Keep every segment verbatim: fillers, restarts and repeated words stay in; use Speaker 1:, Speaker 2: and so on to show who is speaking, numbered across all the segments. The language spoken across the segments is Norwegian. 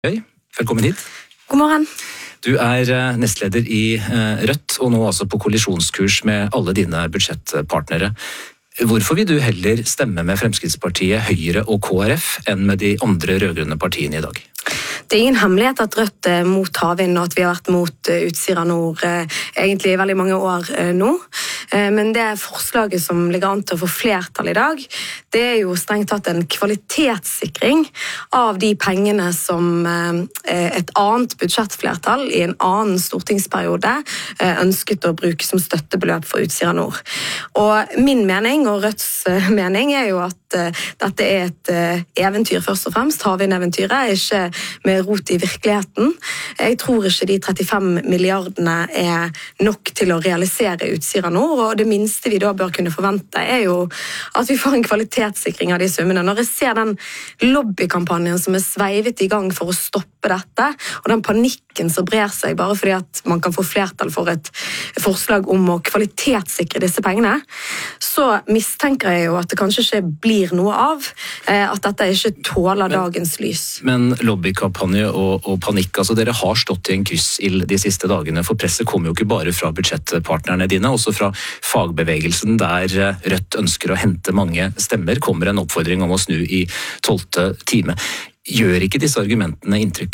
Speaker 1: Hei, velkommen hit.
Speaker 2: God morgen.
Speaker 1: Du er nestleder i Rødt, og nå altså på kollisjonskurs med alle dine budsjettpartnere. Hvorfor vil du heller stemme med Fremskrittspartiet, Høyre og K R F enn med de andre rødgrønne partiene i dag?
Speaker 2: Det er ingen hemmelighet at Rødt er mot havvind, og at vi har vært mot Utsira Nord egentlig i veldig mange år nå. Men det forslaget som ligger an til å få flertall i dag, det er jo strengt tatt en kvalitetssikring av de pengene som et annet budsjettflertall i en annen stortingsperiode ønsket å bruke som støttebeløp for Utsira Nord. Og min mening og Rødts mening er jo at dette er et eventyr først og fremst. Havvindeventyret er ikke med rot i virkeligheten. Jeg tror ikke de trettifem milliardene er nok til å realisere Utsira Nord, og det minste vi da bør kunne forvente er jo at vi får en kvalitetssikring av de summene. Når jeg ser den lobbykampanjen som er sveivet i gang for å stoppe dette, og den panikken som brer seg bare fordi at man kan få flertall for et forslag om å kvalitetssikre disse pengene, så mistenker jeg jo at det kanskje ikke blir noe av, at dette ikke tåler dagens lys.
Speaker 1: Men lobbykampanje og, og panikk, altså dere har stått i en kryssild de siste dagene, for presset kommer jo ikke bare fra budsjettpartnerne dine, også fra fagbevegelsen der Rødt ønsker å hente mange stemmer, kommer en oppfordring om å snu i tolvte time. Gjør ikke disse argumentene inntrykk?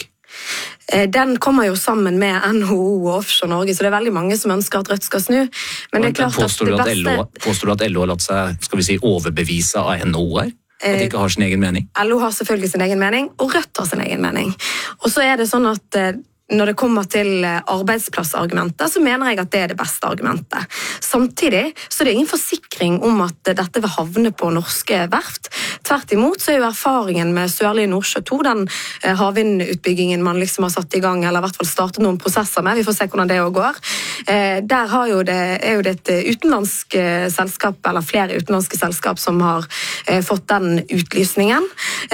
Speaker 2: Den kommer jo sammen med N H O og Offshore Norge, så det er veldig mange som ønsker at Rødt skal snu. Men det er klart
Speaker 1: påstår,
Speaker 2: at det
Speaker 1: du at
Speaker 2: beste...
Speaker 1: LO, påstår du at L O har latt seg, skal vi si, overbevise av N H O her? At de ikke har sin egen mening?
Speaker 2: L O har selvfølgelig sin egen mening, og Rødt har sin egen mening. Og så er det sånn at når det kommer til arbeidsplassargumenter, så mener jeg at det er det beste argumentet. Samtidig så er det ingen forsikring om at dette vil havne på norske verft. Tvert imot så er jo erfaringen med Sørlige Nordsjø to, den havvindutbyggingen man liksom har satt i gang, eller i hvert fall startet noen prosesser med, vi får se hvordan det også går. Der har jo det, er jo det et utenlandsk selskap, eller flere utenlandske selskap som har fått den utlysningen.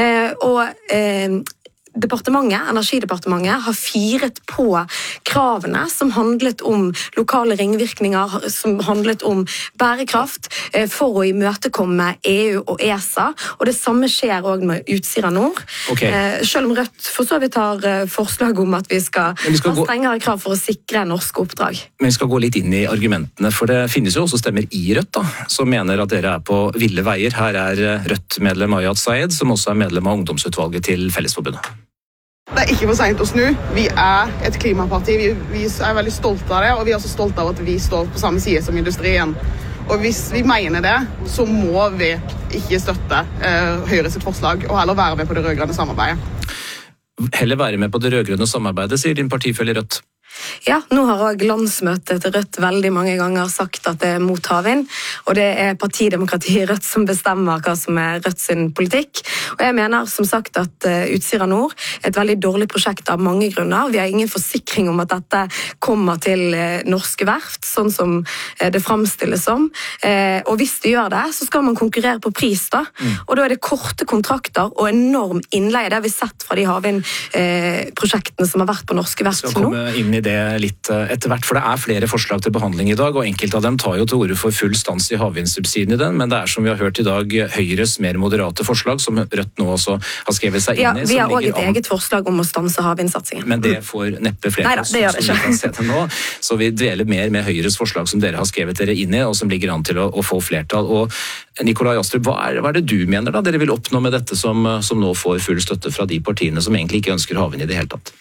Speaker 2: Og Departementet, Energidepartementet har firet på kravene som handlet om lokale ringvirkninger, som handlet om bærekraft for å imøtekomme E U og E S A, og det samme skjer også med Utsira Nord. Okay. Selv om Rødt for så vidt har forslag om at vi skal, vi skal ha strengere gå... krav for å sikre norske oppdrag.
Speaker 1: Men vi skal gå litt inn i argumentene, for det finnes jo også stemmer i Rødt da, som mener at dere er på ville veier. Her er Rødt-medlem Ayad Sayed, som også er medlem av ungdomsutvalget til Fellesforbundet.
Speaker 3: Det er ikke for sent å snu. Vi er et klimaparti. Vi, vi er veldig stolte av det, og vi er også stolte av at vi står på samme side som industrien. Og hvis vi mener det, så må vi ikke støtte eh, Høyre sitt forslag, og heller være med på det rødgrønne samarbeidet.
Speaker 1: Heller være med på det rødgrønne samarbeidet, sier din partifelle Rødt.
Speaker 2: Ja, nå har også landsmøtet til Rødt veldig mange ganger sagt at det er mot havvind, og det er partidemokratiet Rødt som bestemmer hva som er Rødt sin politikk. Og jeg mener som sagt at Utsira Nord er et veldig dårlig prosjekt av mange grunner. Vi har ingen forsikring om at dette kommer til norske verft, sånn som det fremstilles som. Og hvis det gjør det, så skal man konkurrere på pris da. Mm. Og da er det korte kontrakter og enorm innleie. Det har vi sett fra de havvindprosjektene som har vært på norske verft nå.
Speaker 1: Skal komme inn i det litt etter hvert, for det er flere forslag til behandling i dag, og enkelte av dem tar jo til orde for full stans i havvindsubsidien i den, men det er som vi har hørt i dag Høyres mer moderate forslag, som Rødt nå også har skrevet seg inn i.
Speaker 2: Ja, vi har også et eget forslag om å stanse havvindsatsingen.
Speaker 1: Men det får neppe flere.
Speaker 2: Neida, det gjør det ikke.
Speaker 1: Som vi kan se til nå, så vi dveler mer med Høyres forslag som dere har skrevet dere inn i, og som ligger an til å, å få flertall. Og Nikolai Astrup, hva er, hva er det du mener da dere vil oppnå med dette som, som nå får full støtte fra de partiene som egentlig ikke ønsker havvind i det hele tatt?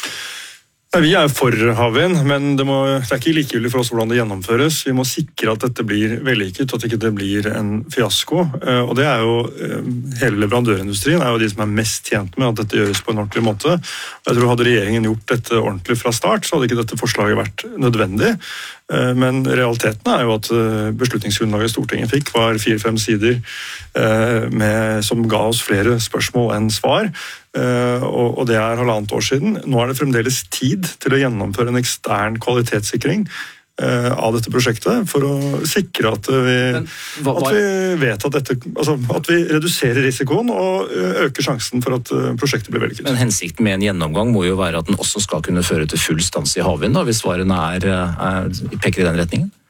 Speaker 4: Vi er for havvind, men det, må, det er ikke likegyldig for oss hvordan det gjennomføres. Vi må sikre at dette blir vellykket, at ikke det blir en fiasko. Og det er jo, hele leverandørindustrien er jo de som er mest tjent med at dette gjøres på en ordentlig måte. Jeg tror hadde regjeringen gjort dette ordentlig fra start, så hadde ikke dette forslaget vært nødvendig. Men realiteten er jo at beslutningsgrunnlaget Stortinget fikk var fire-fem sider med, som ga oss flere spørsmål enn svar, og det er halvannet år siden. Nå er det fremdeles tid til å gjennomføre en ekstern kvalitetssikring av dette prosjektet for å sikre at vi, hva, hva... at vi vet at, dette, altså, at vi reduserer risikoen og øker sjansen for at prosjektet blir vellykket.
Speaker 1: Men hensikten med en gjennomgang må jo være at den også skal kunne føre til full stans i havvind, da, hvis svarene er, er, peker i den retningen?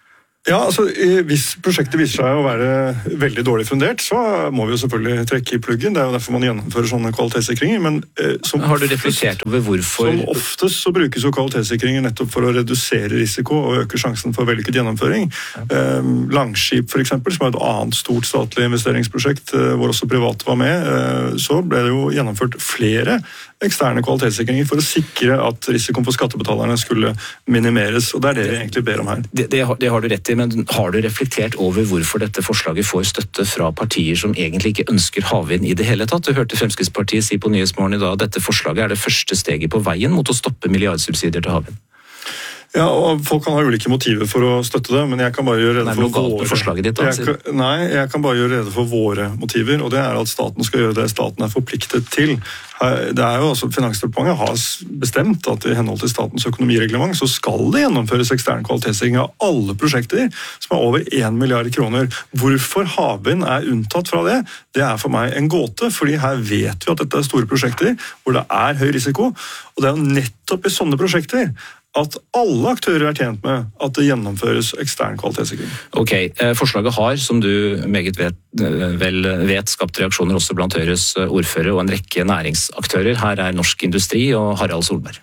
Speaker 4: Ja, altså Hvis prosjektet viser seg å være veldig dårlig fundert, så må vi jo selvfølgelig trekke i pluggen. Det er jo derfor man gjennomfører sånne kvalitetssikringer. Men eh, som
Speaker 1: Har du reflektert over hvorfor?
Speaker 4: Som oftest så brukes jo kvalitetssikringer nettopp for å redusere risiko og øke sjansen for vellykket gjennomføring. Eh, Langskip for eksempel, som er et annet stort statlig investeringsprosjekt eh, hvor også private var med, eh, så ble det jo gjennomført flere eksterne kvalitetssikringer for å sikre at risikoen for skattebetalerne skulle minimeres. Og det er det vi egentlig ber om her.
Speaker 1: Det, det, har, det har du rett i, men har du reflektert over hvorfor dette forslaget får støtte fra partier som egentlig ikke ønsker havvind i det hele tatt? Du hørte Fremskrittspartiet si på Nyhetsmorgen i dag at dette forslaget er det første steget på veien mot å stoppe milliardsubsidier til havvind.
Speaker 4: Ja, og Folk kan ha ulike motiver for å støtte det, men jeg kan bare gjøre rede for våre
Speaker 1: forslaget ditt, da,
Speaker 4: jeg kan, Nei, jeg kan bare gjøre rede for våre motiver, og det er at staten skal gjøre det staten er forpliktet til. Det er jo altså, Finansdepartementet har bestemt at i henhold til statens økonomireglement så skal det gjennomføres ekstern kvalitetssikring av alle prosjekter som er over én milliard kroner. Hvorfor havvind er unntatt fra det, det er for meg en gåte, fordi her vet vi at dette er store prosjekter hvor det er høy risiko, og det er jo nettopp i sånne prosjekter at alle aktører er tjent med at det gjennomføres ekstern kvalitetssikring.
Speaker 1: Ok, Forslaget har, som du meget vet, vel vet, skapt reaksjoner også blant Høyres ordfører og en rekke næringsaktører. Her er Norsk Industri og Harald Solberg.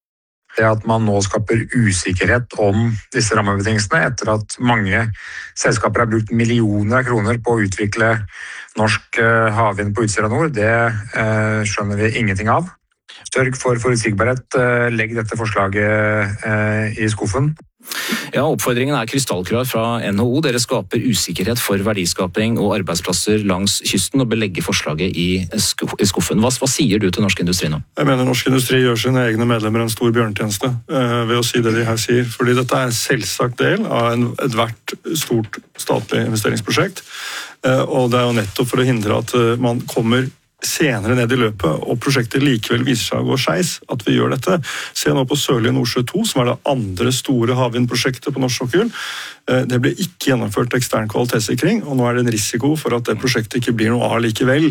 Speaker 5: Det at man nå skaper usikkerhet om disse rammebetingelsene etter at mange selskaper har brukt millioner av kroner på å utvikle norsk havvind på Utsira Nord, det eh, skjønner vi ingenting av. Sørg for forutsigbarhet, legg dette forslaget i skuffen.
Speaker 1: Ja, Oppfordringen er krystallklar fra N H O. Dere skaper usikkerhet for verdiskaping og arbeidsplasser langs kysten og bør legge forslaget i skuffen. Hva, hva sier du til Norsk Industri nå?
Speaker 4: Jeg mener Norsk Industri gjør sine egne medlemmer en stor bjørntjeneste uh, ved å si det de her sier. Fordi dette er en selvsagt del av en, et hvert stort statlig investeringsprosjekt. Uh, og det er jo nettopp for å hindre at uh, man kommer senere ned i løpet, og prosjektet likevel viser seg å gå skeis, at vi gjør dette. Se nå på Sørlige Nordsjø to, som er det andre store havvindprosjektet på norsk sokkel. Det ble ikke gjennomført ekstern kvalitetssikring, og nå er det en risiko for at det prosjektet ikke blir noe av likevel.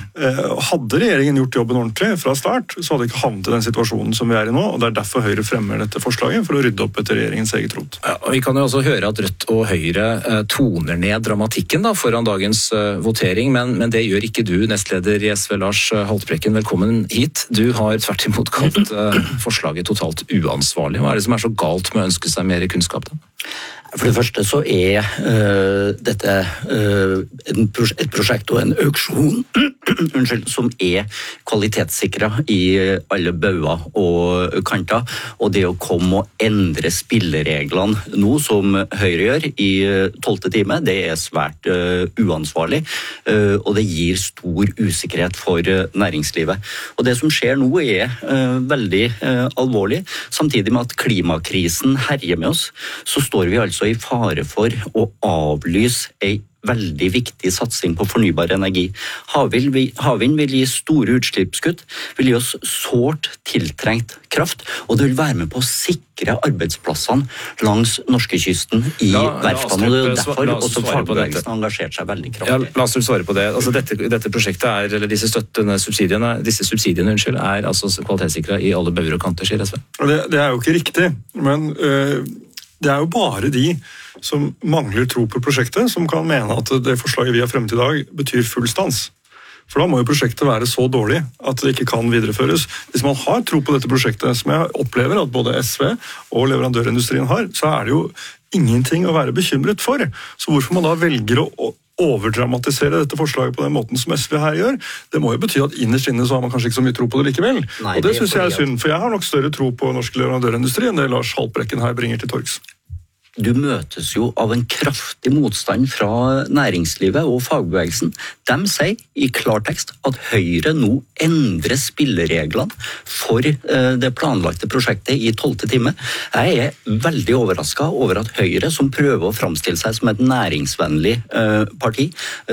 Speaker 4: Hadde regjeringen gjort jobben ordentlig fra start, så hadde det ikke havnet i den situasjonen som vi er i nå, og det er derfor Høyre fremmer dette forslaget, for å rydde opp etter regjeringens eget rot.
Speaker 1: Ja, og vi kan jo også høre at Rødt og Høyre toner ned dramatikken da, foran dagens uh, votering, men, men det gjør ikke du, nestleder i S V Lars Haltbrekken. Velkommen hit. Du har tvert imot kalt uh, forslaget totalt uansvarlig. Hva er det som er så galt med å ønske seg mer kunnskap da?
Speaker 6: For det første så er uh, dette uh, en pros- et prosjekt og en auksjon unnskyld, som er kvalitetssikret i alle bauger og kanter, og det å komme og endre spillereglene nå, som Høyre gjør i tolvte time, det er svært uh, uansvarlig, uh, og det gir stor usikkerhet for uh, næringslivet. Og det som skjer nå er uh, veldig uh, alvorlig, samtidig med at klimakrisen herjer med oss, så står vi altså i fare for å avlyse ei veldig viktig satsing på fornybar energi. Havvind vil, havvind vil gi store utslippskutt, vil gi oss sårt tiltrengt kraft, og det vil være med på å sikre arbeidsplassene langs norskekysten i verftene. Og det er derfor også fagbevegelsen har engasjert seg veldig kraftig.
Speaker 1: Ja, la oss svare på det. Altså, dette, dette prosjektet er, eller disse støttende subsidiene, disse subsidiene, unnskyld, er altså kvalitetssikret i alle bauger og kanter, sier S V.
Speaker 4: Det, det er jo ikke riktig, men øh, det er jo bare de som mangler tro på prosjektet, som kan mene at det forslaget vi har fremmet i dag betyr full stans. For da må jo prosjektet være så dårlig at det ikke kan videreføres. Hvis man har tro på dette prosjektet, som jeg opplever at både S V og leverandørindustrien har, så er det jo ingenting å være bekymret for. Så hvorfor man da velger å overdramatisere dette forslaget på den måten som S V her gjør, det må jo bety at innerst inne så har man kanskje ikke så mye tro på det likevel. Nei, og det, det synes jeg er synd, for jeg har nok større tro på norsk leverandørindustri enn det Lars Haltbrekken her bringer til torgs.
Speaker 6: Du møtes jo av en kraftig motstand fra næringslivet og fagbevegelsen. De sier i klartekst at Høyre nå endrer spillereglene for det planlagte prosjektet i tolvte time. Jeg er veldig overrasket over at Høyre, som prøver å framstille seg som et næringsvennlig parti,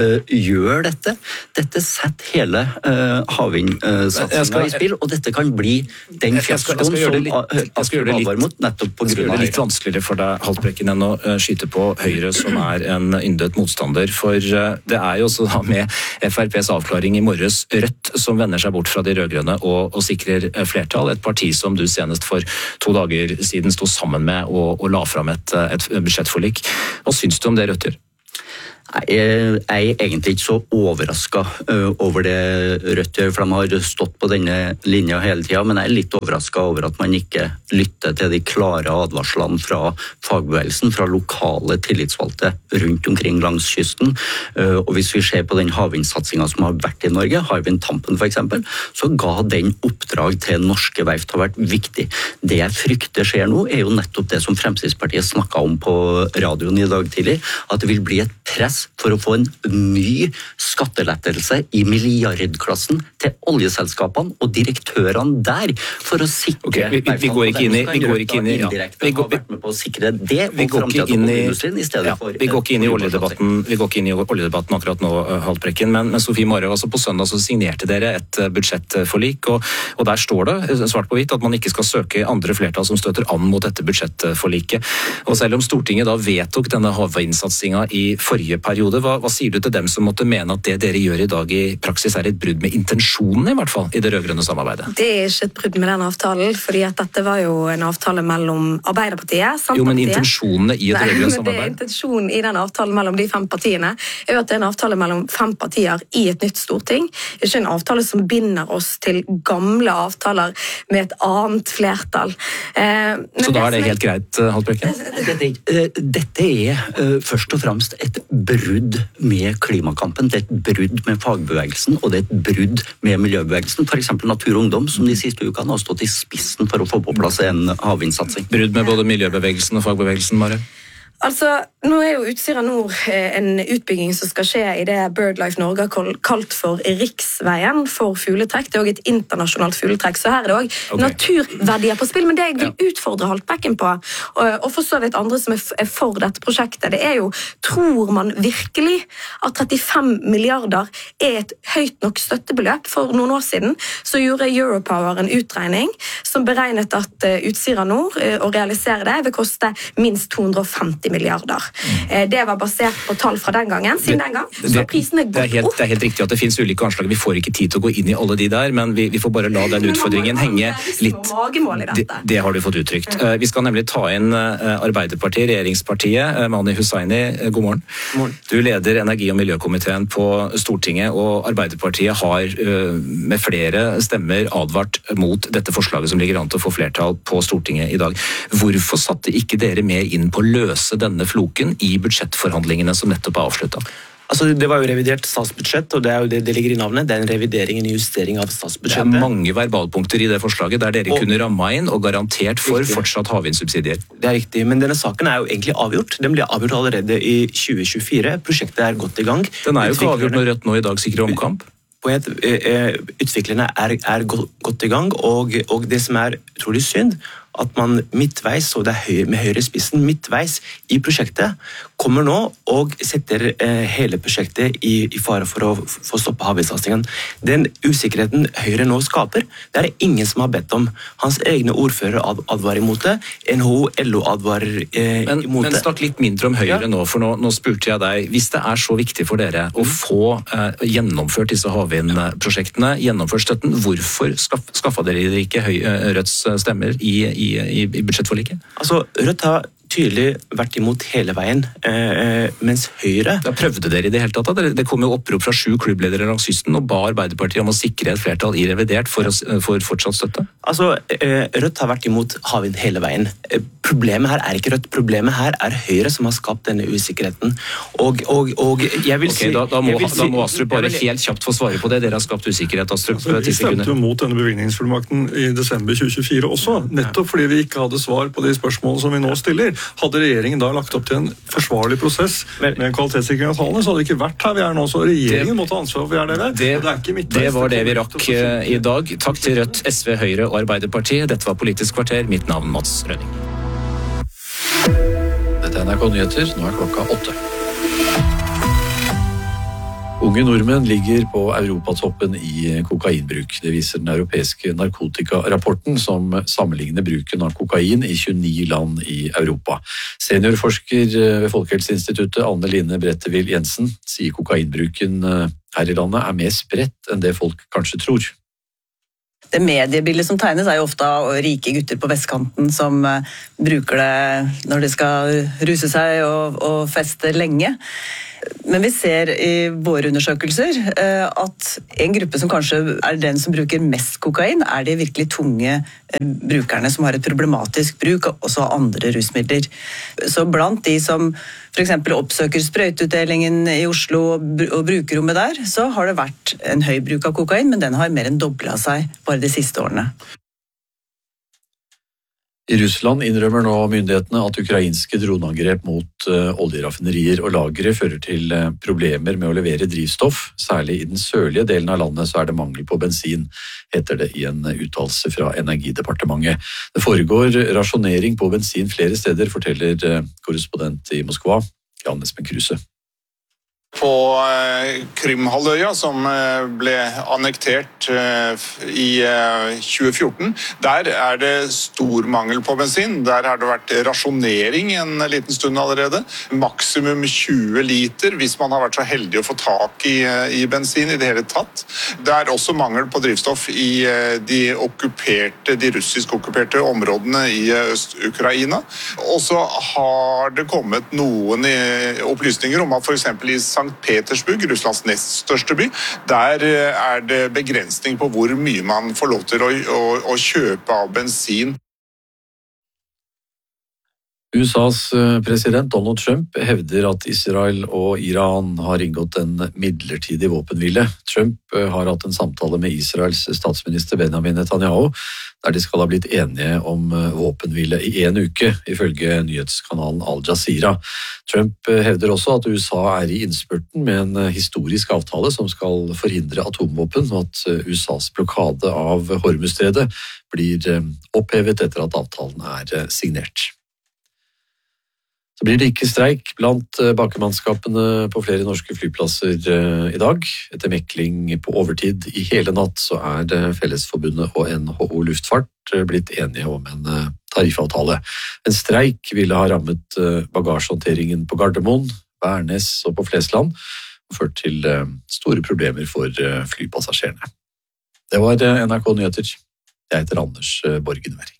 Speaker 6: gjør dette. Dette setter hele havvindsatsingen i spill, og dette kan bli den fiaskoen som Asker advarer mot, nettopp på grunn av det.
Speaker 1: Jeg skal gjøre det litt vanskeligere for deg, Haltbrekken. Haltbrekken, enn å skyte på Høyre, som er en yndet motstander. For det er jo også da med F R P's avklaring i morges Rødt som vender seg bort fra de rødgrønne og, og sikrer flertall. Et parti som du senest for to dager siden sto sammen med og, og la fram et, et budsjettforlik. Hva syns du om det Rødt gjør?
Speaker 6: Jeg er egentlig ikke så overrasket over det Rødt gjør, for de har stått på denne linja hele tiden, men jeg er litt overrasket over at man ikke lytter til de klare advarslene fra fagbevegelsen, fra lokale tillitsvalgte rundt omkring langs kysten. Og hvis vi ser på den havvindsatsingen som har vært i Norge, Hywind Tampen for eksempel, så ga den oppdrag til norske verft har vært viktig. Det jeg frykter skjer nå, er jo nettopp det som Fremskrittspartiet snakket om på radioen i dag tidlig, at det vil bli et press for å få en ny skattelettelse i milliardklassen til oljeselskapene og direktørene der, for å sikre...
Speaker 1: Okay, vi, vi, vi går ikke inn i... Vi går ikke inn i... Ja. Vi går,
Speaker 6: vært med på å sikre det
Speaker 1: vi går ikke inn i,
Speaker 6: i stedet
Speaker 1: ja,
Speaker 6: for...
Speaker 1: Vi går ikke inn i oljedebatten, vi går ikke inn i oljedebatten akkurat nå, Haltbrekken, men, men Sofie Marhaug, altså på søndag så signerte dere et budsjettforlik, og, og der står det svart på hvitt at man ikke skal søke andre flertall som støtter an mot dette budsjettforliket. Og selv om Stortinget da vedtok denne havvindsatsingen i forrige periode, hva, hva sier du til dem som måtte mene at det dere gjør i dag i praksis er et brudd med intensjonen i hvert fall i det rødgrønne samarbeidet?
Speaker 2: Det er ikke et brudd med den avtalen, fordi at dette var jo en avtale mellom Arbeiderpartiet, Senterpartiet...
Speaker 1: Jo, men intensjonene i et rødgrønt samarbeid?
Speaker 2: Nei, men det er intensjonen i den avtalen mellom de fem partiene, er jo at det er en avtale mellom fem partier i et nytt storting, ikke en avtale som binder oss til gamle avtaler med et annet flertall. Eh,
Speaker 1: Så da er det helt greit, Haltbrekken?
Speaker 6: Dette, dette er uh, først og fremst et brudd med klimakampen, det er et brudd med fagbevegelsen, og det er et brudd med miljøbevegelsen. For eksempel Natur og Ungdom, som de siste ukene har stått i spissen for å få på plass en havvindsatsing.
Speaker 1: Brudd med både miljøbevegelsen og fagbevegelsen, Marhaug?
Speaker 2: Altså, nå er jo Utsira Nord en utbygging som skal skje i det BirdLife Norge har kalt for riksveien for fugletrekk. Det er også et internasjonalt fugletrekk, så her er det også okay. naturverdier på spill. Men det jeg vil ja. utfordre Haltbrekken på, og, og for så vidt andre som er for dette prosjektet, det er jo, tror man virkelig at trettifem milliarder er et høyt nok støttebeløp? For noen år siden så gjorde Europower en utregning som beregnet at Utsira Nord, å realisere det, vil koste minst to hundre og femti milliarder. Det var basert på tall fra den gangen. Siden den gang, så prisene går
Speaker 1: det er helt,
Speaker 2: opp.
Speaker 1: Det er helt riktig at det finnes ulike anslag. Vi får ikke tid til å gå inn i alle de der, men vi, vi får bare la den utfordringen henge litt. Det, det har du fått uttrykt. Vi skal nemlig ta inn Arbeiderpartiet, regjeringspartiet. Mani Hussaini, god morgen. morgen. Du leder energi- og miljøkomiteen på Stortinget, og Arbeiderpartiet har med flere stemmer advart mot dette forslaget som ligger an til å få flertall på Stortinget i dag. Hvorfor satte ikke dere mer inn på å løse denne floken i budsjettforhandlingene som nettopp er avsluttet?
Speaker 7: Altså, det var jo revidert statsbudsjett, og det er jo det det ligger i navnet. Det er en revidering, en justering av statsbudsjettet.
Speaker 1: Det er mange verbalpunkter i det forslaget der dere og, kunne ramme inn og garantert for
Speaker 7: riktig.
Speaker 1: fortsatt havvindsubsidier.
Speaker 7: Det er riktig, men denne saken er jo egentlig avgjort. Den ble avgjort allerede i tjue tjue-fire. Prosjektet er godt i gang.
Speaker 1: Den er jo ikke avgjort når Rødt nå i dag sikrer omkamp.
Speaker 7: Utviklerne er, er godt i gang, og, og det som er utrolig synd, at man midtveis, og det er høy, med Høyre i spissen, midtveis i prosjektet, kommer nå og setter eh, hele prosjektet i, i fare for å få stoppe havvindsatsingen. Den usikkerheten Høyre nå skaper, det er det ingen som har bedt om. Hans egne ordfører ad, advarer imot det, N H O, L O advarer eh,
Speaker 1: men,
Speaker 7: imot
Speaker 1: men
Speaker 7: det.
Speaker 1: Men snakk litt mindre om Høyre ja. nå, for nå, nå spurte jeg deg, hvis det er så viktig for dere å få eh, gjennomført disse havvindprosjektene, gjennomført støtten, hvorfor skaff, skaffa dere ikke høy, Rødts stemmer i, i I, i, i budsjettforliket?
Speaker 7: Altså, Rødt har tydelig vært imot hele veien, eh, mens Høyre...
Speaker 1: Da prøvde dere i det hele tatt. Da. Det kom jo opprop fra sju klubbledere langs kysten og ba Arbeiderpartiet om å sikre et flertall i revidert for, for fortsatt støtte.
Speaker 7: Altså, eh, Rødt har vært imot havvind hele veien. Eh, problemet her er ikke Rødt, problemet her er Høyre som har skapt denne usikkerheten. Og, og, og jeg vil
Speaker 1: okay,
Speaker 7: si...
Speaker 1: Da, da, må,
Speaker 7: vil
Speaker 1: da må
Speaker 7: si,
Speaker 1: Astrup bare vil... helt kjapt få svare på det. Dere har skapt usikkerhet, Astrup.
Speaker 4: Altså, vi stemte jo mot denne bevilgningsfullmakten i desember tjue tjue-fire også, nettopp fordi vi ikke hadde svar på de spørsmålene som vi nå stiller. Hadde regjeringen da lagt opp til en forsvarlig prosess med en kvalitetssikring av tallene, så hadde det ikke vært her vi er nå, så regjeringen måtte ha ansvar for vi er det ved.
Speaker 1: Det, det, er ikke det var det vi rakk i dag. Takk til Rødt, S V, Høyre og Arbeiderpartiet. Dette var Politisk kvarter. Mitt navn Mats Rønning. Dette er N R K Nyheter. Nå er klokka åtte.
Speaker 8: Unge nordmenn ligger på europatoppen i kokainbruk. Det viser den europeiske narkotikarapporten som sammenligner bruken av kokain i tjueni land i Europa. Seniorforsker ved Folkehelseinstituttet Anne Line Brettevill Jensen sier kokainbruken her i landet er mer spredt enn det folk kanskje tror.
Speaker 9: Det mediebildet som tegnes er jo ofte av rike gutter på vestkanten som bruker det når de skal ruse seg og, og feste lenge. Men vi ser i våre undersøkelser at en gruppe som kanskje er den som bruker mest kokain, er de virkelig tunge brukerne som har et problematisk bruk, også av andre rusmidler. Så blant de som for eksempel oppsøker sprøyteutdelingen i Oslo og brukerrommet der, så har det vært en høy bruk av kokain, men den har mer enn doblet seg bare de siste årene.
Speaker 8: I Russland innrømmer nå myndighetene at ukrainske droneangrep mot uh, oljeraffinerier og lagre fører til uh, problemer med å levere drivstoff. Særlig i den sørlige delen av landet så er det mangel på bensin, heter det i en uttalelse fra Energidepartementet. Det foregår rasjonering på bensin flere steder, forteller uh, korrespondent i Moskva, Jan Espen Kruse.
Speaker 10: På Krymhalvøya, som ble annektert i tjue fjorten, der er det stor mangel på bensin. Der har det vært rasjonering en liten stund allerede. Maksimum tjue liter, hvis man har vært så heldig å få tak i, i bensin i det hele tatt. Det er også mangel på drivstoff i de okkuperte, de russisk okkuperte områdene i Øst-Ukraina. Og så har det kommet noen opplysninger om at for eksempel i Sankt Petersburg, Russlands nest største by, der er det begrensning på hvor mye man får lov til å, å, å kjøpe av bensin.
Speaker 8: U S A's president Donald Trump hevder at Israel og Iran har inngått en midlertidig våpenhvile. Trump har hatt en samtale med Israels statsminister Benjamin Netanyahu, der de skal ha blitt enige om våpenhvile i en uke, ifølge nyhetskanalen Al Jazeera. Trump hevder også at U S A er i innspurten med en historisk avtale som skal forhindre atomvåpen, og at U S A's blokade av Hormuzstredet blir opphevet etter at avtalen er signert. Så blir det ikke streik blant bakemannskapene på flere norske flyplasser i dag. Etter mekling på overtid i hele natt så er det Fellesforbundet og N H O Luftfart blitt enige om en tariffavtale. En streik ville ha rammet bagasjehåndteringen på Gardermoen, Værnes og på Flesland, og ført til store problemer for flypassasjerene. Det var N R K Nyheter. Jeg heter Anders Borgenvering.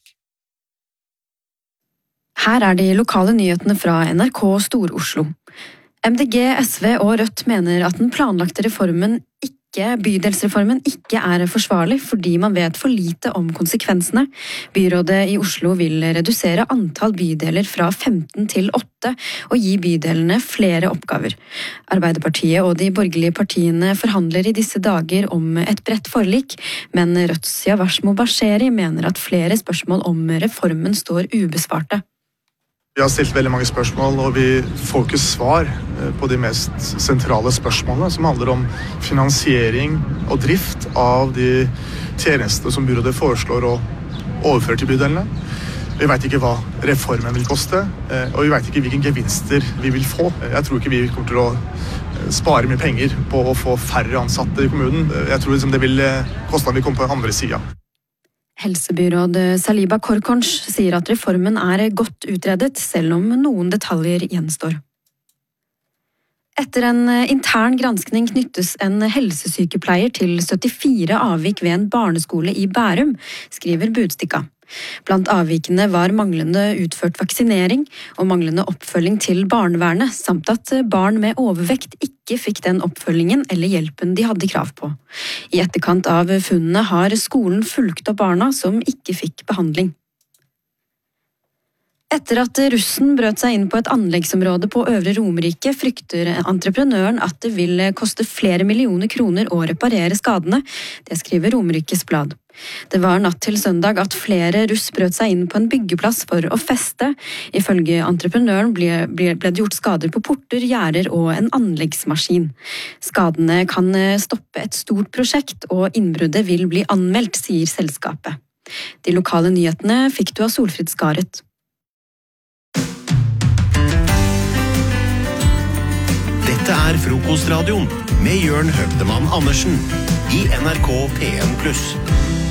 Speaker 11: Her er de lokale nyhetene fra N R K Stor-Oslo. M D G, S V og Rødt mener at den planlagte reformen ikke, bydelsreformen ikke er forsvarlig fordi man vet for lite om konsekvensene. Byrådet i Oslo vil redusere antall bydeler fra femten til åtte og gi bydelene flere oppgaver. Arbeiderpartiet og de borgerlige partiene forhandler i disse dager om et bredt forlik, men Rødts Yavash Mobasheri mener at flere spørsmål om reformen står ubesvarte.
Speaker 12: Vi har stilt veldig mange spørsmål, og vi får ikke svar på de mest sentrale spørsmålene, som handler om finansiering og drift av de tjenestene som byrådet foreslår å overføre til bydelene. Vi vet ikke hva reformen vil koste, og vi vet ikke hvilke gevinster vi vil få. Jeg tror ikke vi kommer til å spare mye penger på å få færre ansatte i kommunen. Jeg tror liksom det vil koste at vi kommer på den andre siden.
Speaker 11: Helsebyråd Saliba Korkonch sier at reformen er godt utredet, selv om noen detaljer gjenstår. Etter en intern granskning knyttes en helsesykepleier til syttifire avvik ved en barneskole i Bærum, skriver Budstikka. Blant avvikene var manglende utført vaksinering og manglende oppfølging til barnevernet, samt at barn med overvekt ikke fikk den oppfølgingen eller hjelpen de hadde krav på. I etterkant av funnene har skolen fulgt opp barna som ikke fikk behandling. Etter at russen brøt seg inn på et anleggsområde på Øvre Romerike, frykter entreprenøren at det vil koste flere millioner kroner å reparere skadene. Det skriver Romerikes Blad. Det var natt til søndag at flere russ brøt seg inn på en byggeplass for å feste. Ifølge entreprenøren ble, ble, ble det gjort skader på porter, gjerder og en anleggsmaskin. Skadene kan stoppe et stort prosjekt, og innbruddet vil bli anmeldt, sier selskapet. De lokale nyhetene fikk du av Solfrid Skaret.
Speaker 13: Dette er Frokostradioen med Jørn Høgdemann Andersen i N R K P en pluss.